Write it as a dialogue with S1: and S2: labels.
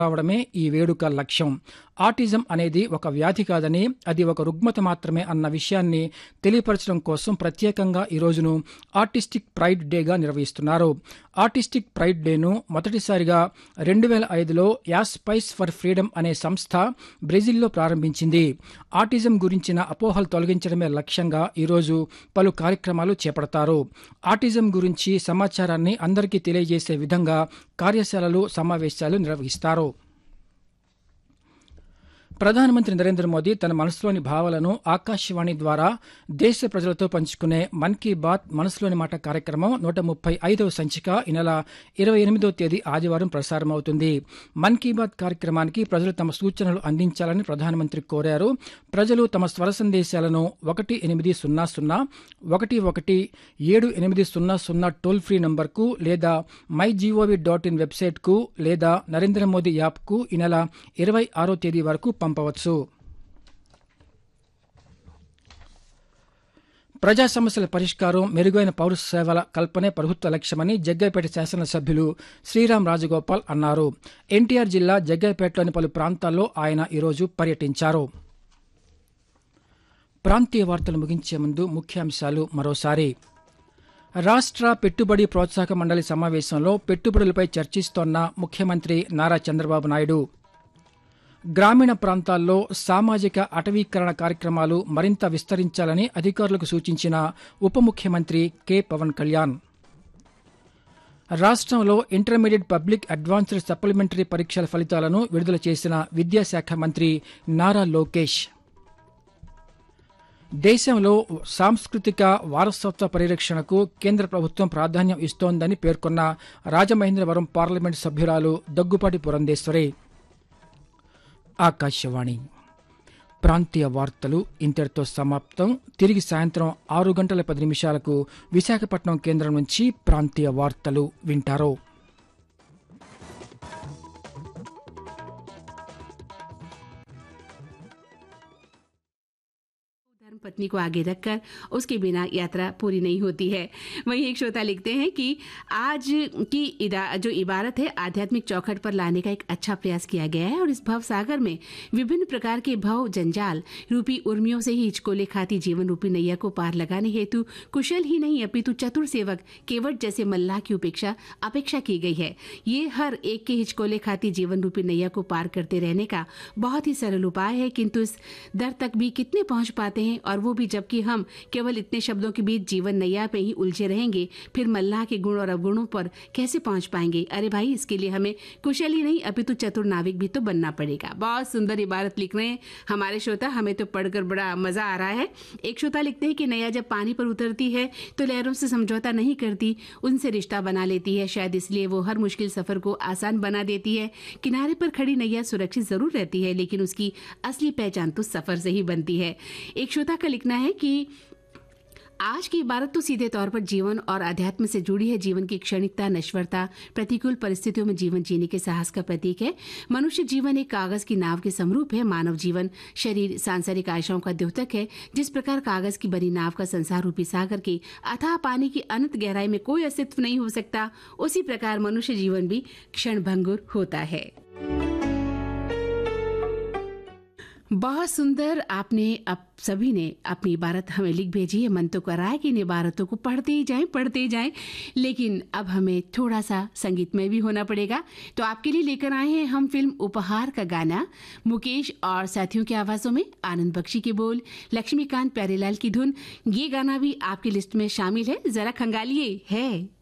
S1: రావడమే ఈ వేడుక లక్ష్యం. ఆటిజం అనేది ఒక వ్యాధి కాదని, అది ఒక రుగ్మత మాత్రమే అన్న విషయాన్ని తెలియపరచడం కోసం ప్రత్యేకంగా ఈ రోజును ఆర్టిస్టిక్ ప్రైడ్ డేగా నిర్వహిస్తున్నారు. ఆర్టిస్టిక్ ప్రైడ్ డేను మొదటిసారిగా 2005లో యాస్పైస్ ఫర్ ఫ్రీడమ్ అనే సంస్థ బ్రెజిల్లో ప్రారంభించింది. ఆటిజం గురించిన అపోహలు తొలగించడమే లక్ష్యంగా ఈరోజు పలు కార్యక్రమాలు చేపడతారు. ఆటిజం గురించి సమాచారాన్ని అందరికీ తెలియజేసే విధంగా కార్యశాలలు, సమావేశాలు నిర్వహిస్తారు. ప్రధానమంత్రి నరేంద్ర మోదీ తన మనసులోని భావాలను ఆకాశవాణి ద్వారా దేశ ప్రజలతో పంచుకునే మన్ కీ బాత్ మనసులోని మాట కార్యక్రమం 135వ సంచిక ఈ నెల 28వ తేదీ ఆదివారం ప్రసారమవుతుంది. మన్ కీ బాత్ కార్యక్రమానికి ప్రజలు తమ సూచనలు అందించాలని ప్రధానమంత్రి కోరారు. ప్రజలు తమ స్వర సందేశాలను 1800117800 టోల్ ఫ్రీ నంబర్కు లేదా mygov.in వెబ్సైట్కు లేదా నరేంద్ర మోదీ యాప్కు ఈ నెల 26వ తేదీ వరకు పంపవచ్చు. ప్రజా సమస్యల పరిష్కారం, మెరుగైన పౌర సేవల కల్పనే ప్రభుత్వ లక్ష్యమని జగ్గైపేట శాసనసభ్యులు శ్రీరామ్ రాజగోపాల్ అన్నారు. ఎన్టీఆర్ జిల్లా జగ్గైపేటలోని పలు ప్రాంతాల్లో ఆయన ఈరోజు పర్యటించారు. ప్రాంతీయ వార్తలు ముగించే ముందు ముఖ్యాంశాలు మరోసారి. రాష్ట్ర పెట్టుబడి ప్రోత్సాహక మండలి సమావేశంలో పెట్టుబడులపై చర్చిస్తోన్న ముఖ్యమంత్రి నారా చంద్రబాబు నాయుడు. గ్రామీణ ప్రాంతాల్లో సామాజిక అటవీకరణ కార్యక్రమాలు మరింత విస్తరించాలని అధికారులకు సూచించిన ఉప ముఖ్యమంత్రి కె పవన్ కళ్యాణ్. రాష్ట్రంలో ఇంటర్మీడియట్ పబ్లిక్ అడ్వాన్స్డ్ సప్లిమెంటరీ పరీక్షల ఫలితాలను విడుదల చేసిన విద్యాశాఖ మంత్రి నారా లోకేష్. దేశంలో సాంస్కృతిక వారసత్వ పరిరక్షణకు కేంద్ర ప్రభుత్వం ప్రాధాన్యం ఇస్తోందని పేర్కొన్న రాజమహేంద్రవరం పార్లమెంటు సభ్యురాలు దగ్గుపాటి పురంధేశ్వరి. ఆకాశవాణి ప్రాంతీయ వార్తలు ఇంతటితో సమాప్తం. తిరిగి సాయంత్రం 6:10 విశాఖపట్నం కేంద్రం నుంచి ప్రాంతీయ వార్తలు వింటారు.
S2: पत्नी को आगे रखकर उसके बिना यात्रा पूरी नहीं होती है। वहीं एक श्रोता लिखते हैं कि आज की जो इबारत है आध्यात्मिक चौखट पर लाने का एक अच्छा प्रयास किया गया है और इस भव सागर में विभिन्न प्रकार के भव जंजाल रूपी उर्मियों से ही हिचकोले खाती जीवन रूपी नैया को पार लगाने हेतु कुशल ही नहीं अपितु चतुर सेवक केवट जैसे मल्लाह की अपेक्षा की गई है। ये हर एक के हिचकोले खाती जीवन रूपी नैया को पार करते रहने का बहुत ही सरल उपाय है, किंतु इस दर तक भी कितने पहुंच पाते हैं, और वो भी जबकि हम केवल इतने शब्दों के बीच जीवन नैया पे ही उलझे रहेंगे, फिर मल्लाह के गुण और अवगुणों पर कैसे पहुंच पाएंगे। अरे भाई, इसके लिए हमें कुशल ही नहीं अपितु चतुर नाविक भी तो बनना पड़ेगा। बहुत सुंदर इबारत लिख रहे हैं हमारे श्रोता, हमें तो पढ़कर बड़ा मजा आ रहा है। एक श्रोता लिखते हैं कि नैया जब पानी पर उतरती है तो लहरों से समझौता नहीं करती, उनसे रिश्ता बना लेती है। शायद इसलिए वो हर मुश्किल सफर को आसान बना देती है। किनारे पर खड़ी नैया सुरक्षित जरूर रहती है, लेकिन उसकी असली पहचान तो सफर से ही बनती है। एक श्रोता का लिखना है कि आज की इबारत तो सीधे तौर पर जीवन और अध्यात्म से जुड़ी है। जीवन की क्षणिकता, नश्वरता, प्रतिकूल परिस्थितियों में जीवन जीने के साहस का प्रतीक है। मनुष्य जीवन एक कागज की नाव के समरूप है। मानव जीवन शरीर सांसारिक आशाओं का द्योतक है। जिस प्रकार कागज की बनी नाव का संसार रूपी सागर के अथाह पानी की अनंत गहराई में कोई अस्तित्व नहीं हो सकता, उसी प्रकार मनुष्य जीवन भी क्षणभंगुर होता है। बहुत सुंदर आपने अब सभी ने अपनी इबारत हमें लिख भेजी है। मन तो कर रहा है कि इन इबारतों को पढ़ते ही जाएं, लेकिन अब हमें थोड़ा सा संगीतमय भी होना पड़ेगा। तो आपके लिए लेकर आए हैं हम फिल्म उपहार का गाना, मुकेश और साथियों की आवाज़ों में, आनंद बख्शी के बोल, लक्ष्मीकांत प्यारेलाल की धुन। ये गाना भी आपकी लिस्ट में शामिल है, जरा खंगालिए। है